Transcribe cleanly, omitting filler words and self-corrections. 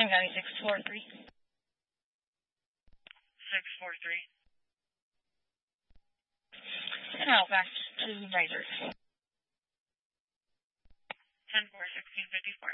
Sam County 643. 643. And Halifax to Risers. 10-4, 1654.